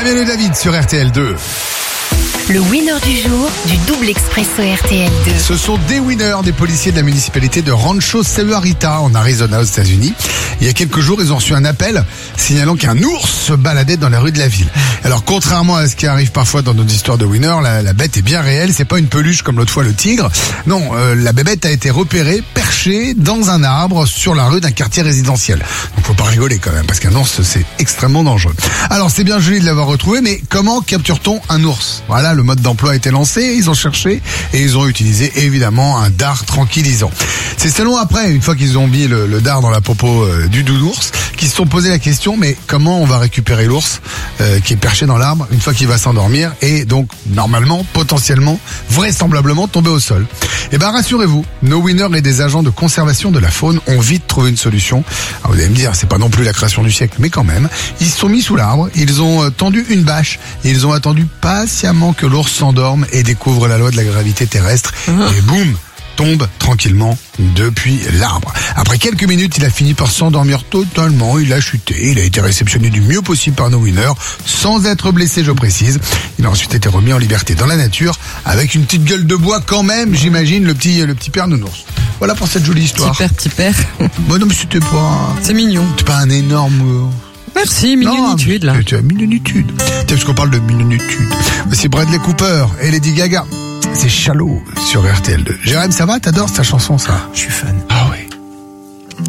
Damien et David sur RTL2. Le winner du jour du double expresso RTL2. Ce sont des winners des policiers de la municipalité de Rancho Sahuarita en Arizona aux États-Unis. Il y a quelques jours, ils ont reçu un appel signalant qu'un ours se baladait dans la rue de la ville. Alors, contrairement à ce qui arrive parfois dans nos histoires de winners, la bête est bien réelle. C'est pas une peluche comme l'autre fois le tigre. Non, la bébête a été repérée, perchée dans un arbre sur la rue d'un quartier résidentiel. Donc, faut pas rigoler quand même, parce qu'un ours, c'est extrêmement dangereux. Alors, c'est bien joli de l'avoir retrouvé, mais comment capture-t-on un ours? Voilà, le mode d'emploi a été lancé, ils ont cherché et ils ont utilisé évidemment un dard tranquillisant. C'est seulement après, une fois qu'ils ont mis le dard dans la popo du dounours, qu'ils se sont posé la question, mais comment on va récupérer l'ours qui est perché dans l'arbre une fois qu'il va s'endormir et donc normalement, potentiellement, vraisemblablement tomber au sol. Eh ben rassurez-vous, nos winners et des agents de conservation de la faune ont vite trouvé une solution. Alors vous allez me dire, c'est pas non plus la création du siècle, mais quand même, ils se sont mis sous l'arbre, ils ont tendu une bâche et ils ont attendu patiemment que l'ours s'endorme et découvre la loi de la gravité terrestre et boum, tombe tranquillement depuis l'arbre. Après quelques minutes, il a fini par s'endormir totalement, il a chuté, il a été réceptionné du mieux possible par nos winners, sans être blessé, je précise. Il a ensuite été remis en liberté dans la nature, avec une petite gueule de bois quand même, j'imagine, le petit père nounours. Voilà pour cette jolie histoire. Petit père. Bon, non, mais c'était pas... C'est mignon. C'est pas un énorme... Merci, mignonitude, là. Tu as mignonitude. Tiens, parce qu'on parle de mignonitude. Voici Bradley Cooper et Lady Gaga. C'est Shallow sur RTL2. Jérém, ça va? T'adores ta chanson, ça? Je suis fan. Ah